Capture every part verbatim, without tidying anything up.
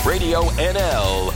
Radio N L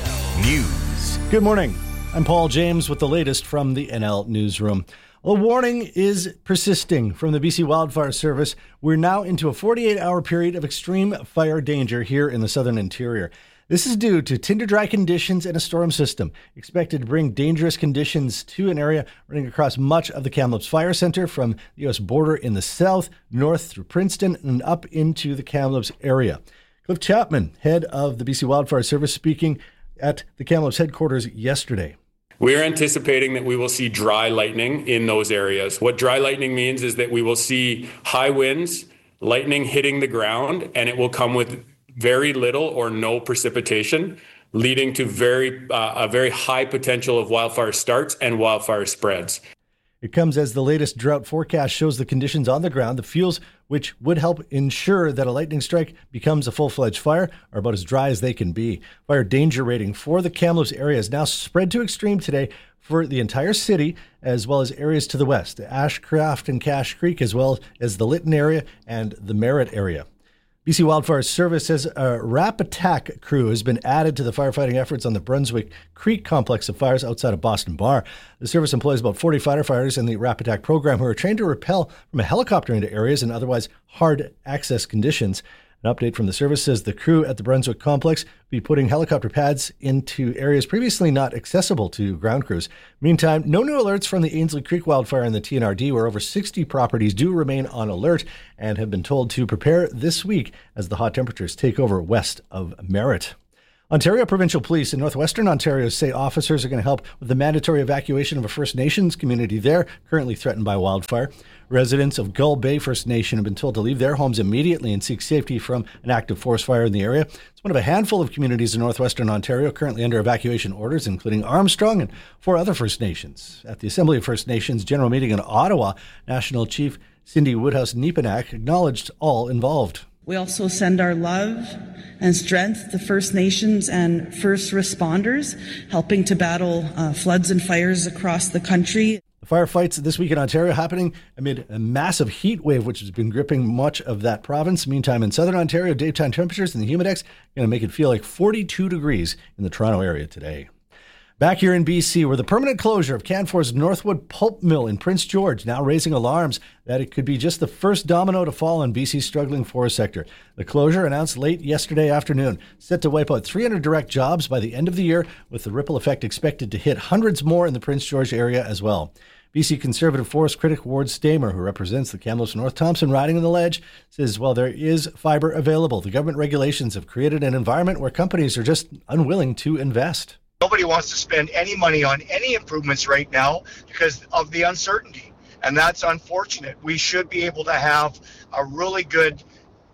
News. Good morning. I'm Paul James with the latest from the N L Newsroom. A warning is persisting from the B C Wildfire Service. We're now into a forty-eight hour period of extreme fire danger here in the southern interior. This is due to tinder-dry conditions and a storm system expected to bring dangerous conditions to an area running across much of the Kamloops Fire Center from the U S border in the south, north through Princeton, and up into the Kamloops area. Cliff Chapman, head of the B C Wildfire Service, speaking at the Kamloops headquarters yesterday. We're anticipating that we will see dry lightning in those areas. What dry lightning means is that we will see high winds, lightning hitting the ground, and it will come with very little or no precipitation, leading to very uh, a very high potential of wildfire starts and wildfire spreads. It comes as the latest drought forecast shows the conditions on the ground, the fuels which would help ensure that a lightning strike becomes a full-fledged fire are about as dry as they can be. Fire danger rating for the Kamloops area is now spread to extreme today for the entire city, as well as areas to the west, Ashcraft and Cache Creek, as well as the Lytton area and the Merritt area. B C Wildfire Service says a RAP attack crew has been added to the firefighting efforts on the Brunswick Creek complex of fires outside of Boston Bar. The service employs about forty firefighters in the RAP attack program who are trained to rappel from a helicopter into areas in otherwise hard access conditions. An update from the service says the crew at the Brunswick complex will be putting helicopter pads into areas previously not accessible to ground crews. Meantime, no new alerts from the Ainslie Creek wildfire in the T N R D, where over sixty properties do remain on alert and have been told to prepare this week as the hot temperatures take over west of Merritt. Ontario Provincial Police in northwestern Ontario say officers are going to help with the mandatory evacuation of a First Nations community there, currently threatened by wildfire. Residents of Gull Bay First Nation have been told to leave their homes immediately and seek safety from an active forest fire in the area. It's one of a handful of communities in northwestern Ontario currently under evacuation orders, including Armstrong and four other First Nations. At the Assembly of First Nations general meeting in Ottawa, National Chief Cindy Woodhouse-Nepenak acknowledged all involved. We also send our love and strength to First Nations and first responders, helping to battle uh, floods and fires across the country. The firefights this week in Ontario happening amid a massive heat wave, which has been gripping much of that province. Meantime, in southern Ontario, daytime temperatures in the humidex are going to make it feel like forty-two degrees in the Toronto area today. Back here in B C, where the permanent closure of Canfor's Northwood Pulp Mill in Prince George now raising alarms that it could be just the first domino to fall in B C's struggling forest sector. The closure, announced late yesterday afternoon, set to wipe out three hundred direct jobs by the end of the year, with the ripple effect expected to hit hundreds more in the Prince George area as well. B C Conservative forest critic Ward Stamer, who represents the Kamloops North Thompson riding on the ledge, says while there is fiber available, the government regulations have created an environment where companies are just unwilling to invest. Nobody wants to spend any money on any improvements right now because of the uncertainty, and that's unfortunate. We should be able to have a really good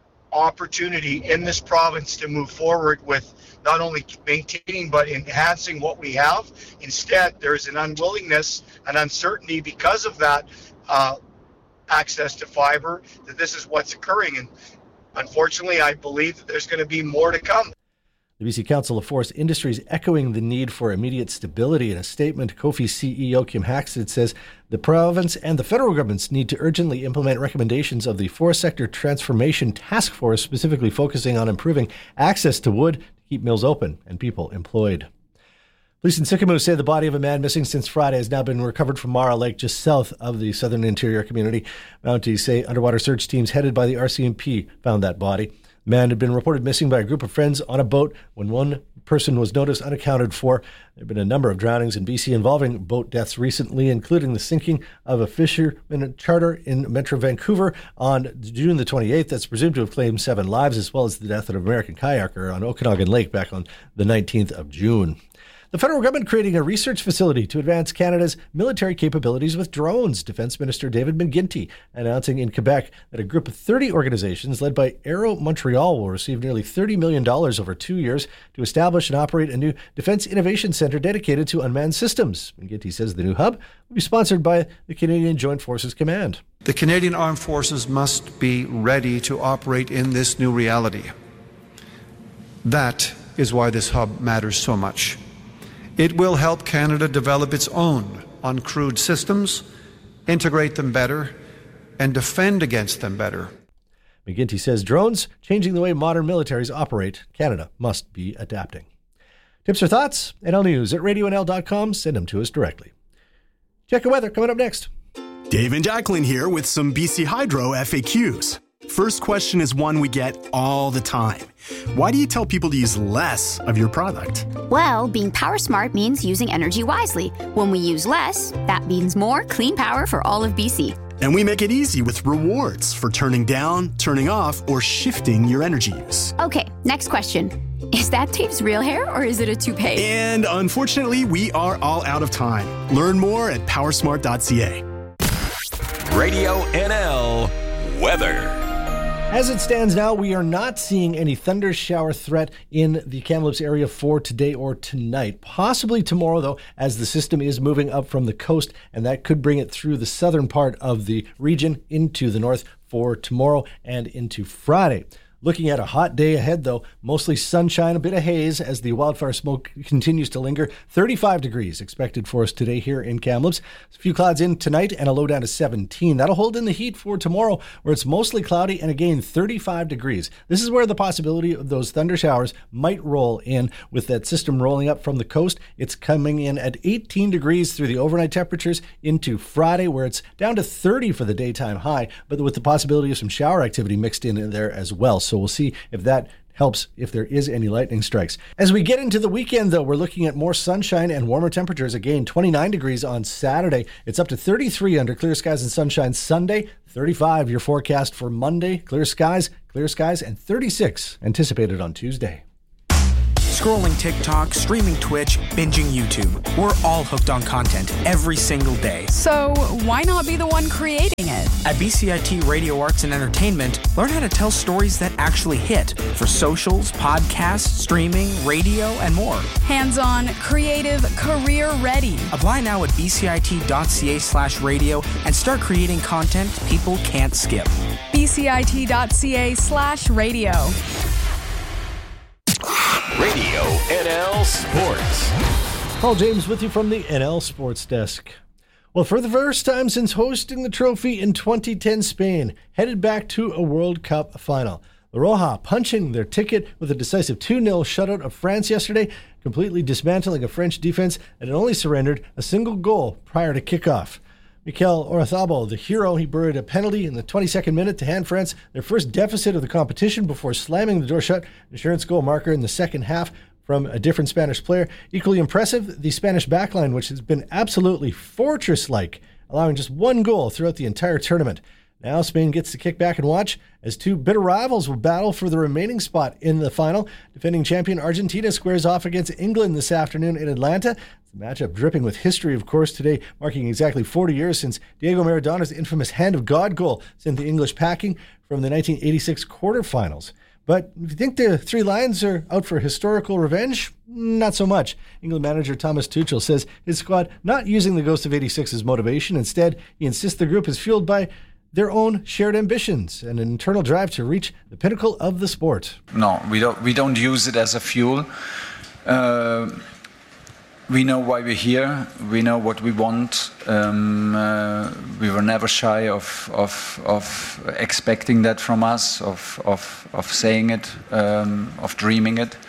opportunity in this province to move forward with not only maintaining but enhancing what we have. Instead, there's an unwillingness and uncertainty because of that uh, access to fiber, that this is what's occurring. And unfortunately, I believe that there's going to be more to come. The B C Council of Forest Industries echoing the need for immediate stability. In a statement, Kofi C E O Kim Haxted says the province and the federal governments need to urgently implement recommendations of the Forest Sector Transformation Task Force, specifically focusing on improving access to wood to keep mills open and people employed. Police in Sycamore say the body of a man missing since Friday has now been recovered from Mara Lake, just south of the southern interior community. Mounties say underwater search teams headed by the R C M P found that body. The man had been reported missing by a group of friends on a boat when one person was noticed unaccounted for. There have been a number of drownings in B C involving boat deaths recently, including the sinking of a fisherman charter in Metro Vancouver on June the twenty-eighth that's presumed to have claimed seven lives, as well as the death of an American kayaker on Okanagan Lake back on the nineteenth of June. The federal government creating a research facility to advance Canada's military capabilities with drones. Defense Minister David McGuinty announcing in Quebec that a group of thirty organizations led by Aero Montreal will receive nearly thirty million dollars over two years to establish and operate a new Defense Innovation Centre dedicated to unmanned systems. McGuinty says the new hub will be sponsored by the Canadian Joint Forces Command. The Canadian Armed Forces must be ready to operate in this new reality. That is why this hub matters so much. It will help Canada develop its own uncrewed systems, integrate them better, and defend against them better. McGinty says drones changing the way modern militaries operate. Canada must be adapting. Tips or thoughts? N L News at radio n l dot com. Send them to us directly. Check the weather coming up next. Dave and Jacqueline here with some B C Hydro F A Qs. First question is one we get all the time. Why do you tell people to use less of your product? Well, being power smart means using energy wisely. When we use less, that means more clean power for all of B C. And we make it easy with rewards for turning down, turning off, or shifting your energy use. Okay, next question. Is that Dave's real hair or is it a toupee? And unfortunately, we are all out of time. Learn more at powersmart dot c a. Radio N L weather. As it stands now, we are not seeing any thunder shower threat in the Kamloops area for today or tonight. Possibly tomorrow, though, as the system is moving up from the coast, and that could bring it through the southern part of the region into the north for tomorrow and into Friday. Looking at a hot day ahead, though, mostly sunshine, a bit of haze as the wildfire smoke continues to linger. thirty-five degrees expected for us today here in Kamloops. A few clouds in tonight and a low down to seventeen. That'll hold in the heat for tomorrow, where it's mostly cloudy and again thirty-five degrees. This is where the possibility of those thunder showers might roll in with that system rolling up from the coast. It's coming in at eighteen degrees through the overnight temperatures into Friday, where it's down to thirty for the daytime high, but with the possibility of some shower activity mixed in there as well. So we'll see if that helps if there is any lightning strikes. As we get into the weekend, though, we're looking at more sunshine and warmer temperatures. Again, twenty-nine degrees on Saturday. It's up to thirty-three under clear skies and sunshine Sunday. thirty-five your forecast for Monday. Clear skies, clear skies, and thirty-six anticipated on Tuesday. Scrolling TikTok, streaming Twitch, binging YouTube. We're all hooked on content every single day. So why not be the one creating it? At B C I T Radio Arts and Entertainment, learn how to tell stories that actually hit for socials, podcasts, streaming, radio, and more. Hands-on, creative, career-ready. Apply now at bcit.ca slash radio and start creating content people can't skip. bcit.ca slash radio. Radio N L Sports. Paul James with you from the N L Sports Desk. Well, for the first time since hosting the trophy in twenty ten, Spain headed back to a World Cup final. La Roja punching their ticket with a decisive two nil shutout of France yesterday, completely dismantling a French defense that had only surrendered a single goal prior to kickoff. Mikel Oyarzabal, the hero, he buried a penalty in the twenty-second minute to hand France their first deficit of the competition before slamming the door shut. Insurance goal marker in the second half from a different Spanish player. Equally impressive, the Spanish backline, which has been absolutely fortress-like, allowing just one goal throughout the entire tournament. Now Spain gets to kick back and watch as two bitter rivals will battle for the remaining spot in the final. Defending champion Argentina squares off against England this afternoon in Atlanta. It's a matchup dripping with history, of course, today marking exactly forty years since Diego Maradona's infamous Hand of God goal sent the English packing from the nineteen eighty-six quarterfinals. But if you think the Three Lions are out for historical revenge, not so much. England manager Thomas Tuchel says his squad not using the ghost of eighty-six as motivation. Instead, he insists the group is fueled by their own shared ambitions and an internal drive to reach the pinnacle of the sport. No, we don't. We don't use it as a fuel. Uh, we know why we're here. We know what we want. Um, uh, we were never shy of of of expecting that from us, of of of saying it, um, of dreaming it.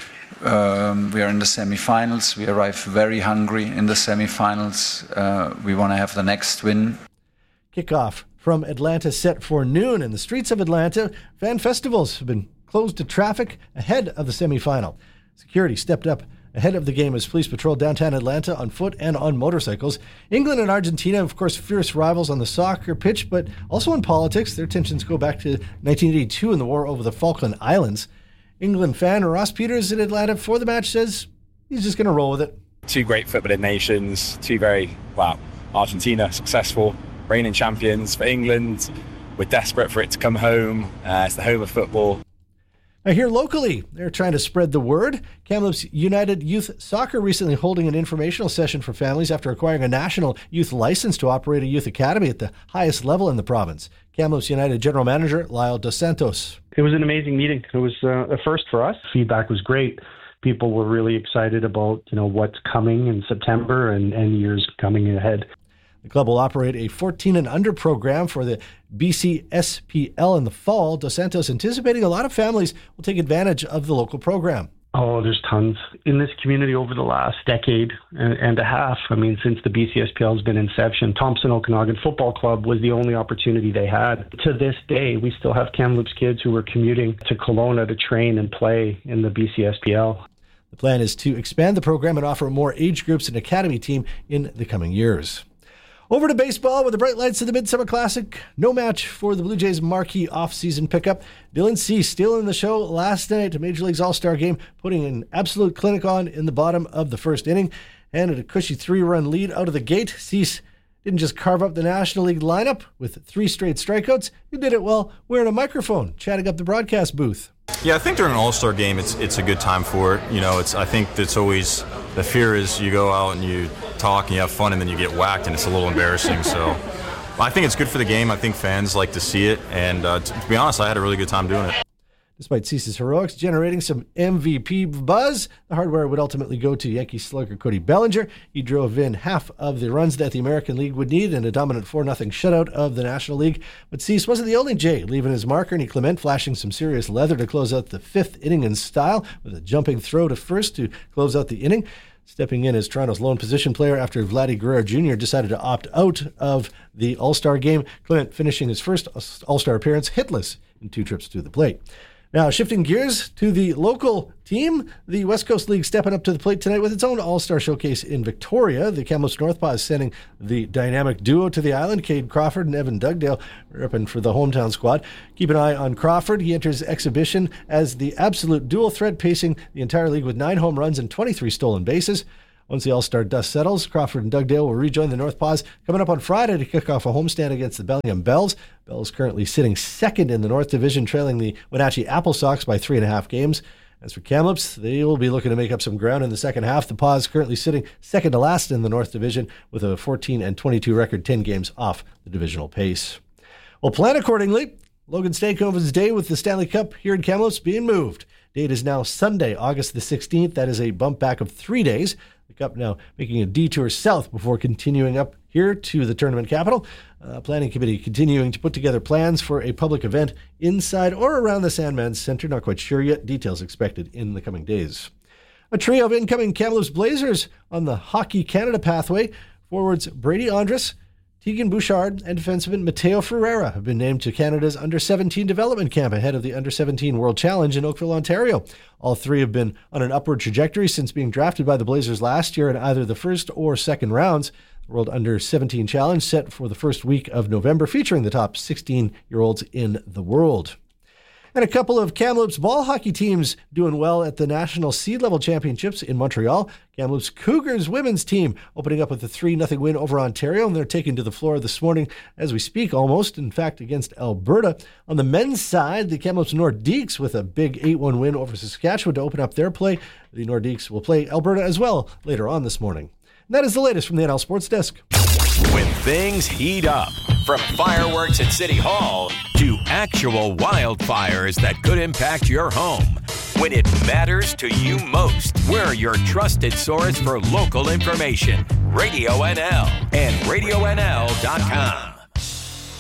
Um, we are in the semi-finals. We arrive very hungry in the semi-finals. Uh, we want to have the next win. Kickoff from Atlanta set for noon, and the streets of Atlanta fan festivals have been closed to traffic ahead of the semifinal. Security stepped up ahead of the game as police patrolled downtown Atlanta on foot and on motorcycles. England and Argentina, of course, fierce rivals on the soccer pitch, but also in politics. Their tensions go back to nineteen eighty-two in the war over the Falkland Islands. England fan Ross Peters in Atlanta for the match says he's just going to roll with it. Two great footballing nations, two very, well, Argentina successful, reigning champions. For England, we're desperate for it to come home. Uh, it's the home of football. Now here locally, they're trying to spread the word. Kamloops United Youth Soccer recently holding an informational session for families after acquiring a national youth license to operate a youth academy at the highest level in the province. Kamloops United General Manager Lyle Dos Santos. It was an amazing meeting. It was uh, a first for us. Feedback was great. People were really excited about, you know, what's coming in September and, and years coming ahead. The club will operate a fourteen and under program for the B C S P L in the fall. Dos Santos anticipating a lot of families will take advantage of the local program. Oh, there's tons in this community over the last decade and, and a half. I mean, since the B C S P L has been inception, Thompson Okanagan Football Club was the only opportunity they had. To this day, we still have Kamloops kids who are commuting to Kelowna to train and play in the B C S P L. The plan is to expand the program and offer more age groups and academy team in the coming years. Over to baseball with the bright lights of the Midsummer Classic. No match for the Blue Jays' marquee off-season pickup. Dylan Cease stealing the show last night at Major League's All-Star Game, putting an absolute clinic on in the bottom of the first inning. Handed a cushy three-run lead out of the gate. Cease didn't just carve up the National League lineup with three straight strikeouts. He did it while wearing a microphone, chatting up the broadcast booth. Yeah, I think during an All-Star game, it's it's a good time for it. You know, it's I think it's always, the fear is you go out and you talk and you have fun and then you get whacked and it's a little embarrassing. So I think it's good for the game. I think fans like to see it. And uh, to, to be honest, I had a really good time doing it. Despite Cease's heroics generating some M V P buzz, the hardware would ultimately go to Yankee slugger Cody Bellinger. He drove in half of the runs that the American League would need in a dominant four nothing shutout of the National League. But Cease wasn't the only Jay leaving his marker, and Clement flashing some serious leather to close out the fifth inning in style with a jumping throw to first to close out the inning. Stepping in as Toronto's lone position player after Vladdy Guerrero Junior decided to opt out of the All-Star game. Clement finishing his first All-Star appearance hitless in two trips to the plate. Now, shifting gears to the local team, the West Coast League stepping up to the plate tonight with its own All-Star showcase in Victoria. The Kamloops Northpaws sending the dynamic duo to the island, Cade Crawford and Evan Dugdale, ripping for the hometown squad. Keep an eye on Crawford. He enters exhibition as the absolute dual threat, pacing the entire league with nine home runs and twenty-three stolen bases. Once the All-Star dust settles, Crawford and Dugdale will rejoin the Northpaws coming up on Friday to kick off a homestand against the Bellingham Bells. Bells currently sitting second in the North Division, trailing the Wenatchee Apple Sox by three and a half games. As for Kamloops, they will be looking to make up some ground in the second half. The Paws currently sitting second to last in the North Division with a fourteen and twenty-two record, ten games off the divisional pace. Well, plan accordingly. Logan Stankoven's day with the Stanley Cup here in Kamloops being moved. Date is now Sunday, August the sixteenth. That is a bump back of three days. The Cup now making a detour south before continuing up here to the tournament capital. Uh, planning committee continuing to put together plans for a public event inside or around the Sandman's Center. Not quite sure yet. Details expected in the coming days. A trio of incoming Kamloops Blazers on the Hockey Canada pathway. Forwards Brady Andrus, Tegan Bouchard, and defenseman Mateo Ferreira have been named to Canada's under seventeen development camp ahead of the under seventeen World Challenge in Oakville, Ontario. All three have been on an upward trajectory since being drafted by the Blazers last year in either the first or second rounds. The World Under seventeen Challenge set for the first week of November, featuring the top sixteen-year-olds in the world. And a couple of Kamloops ball hockey teams doing well at the National Seed Level Championships in Montreal. Kamloops Cougars women's team opening up with a three nothing win over Ontario, and they're taken to the floor this morning as we speak almost, in fact, against Alberta. On the men's side, the Kamloops Nordiques with a big eight one win over Saskatchewan to open up their play. The Nordiques will play Alberta as well later on this morning. And that is the latest from the N L Sports Desk. When things heat up, from fireworks at City Hall to actual wildfires that could impact your home. When it matters to you most, we're your trusted source for local information. Radio N L and radio N L dot com.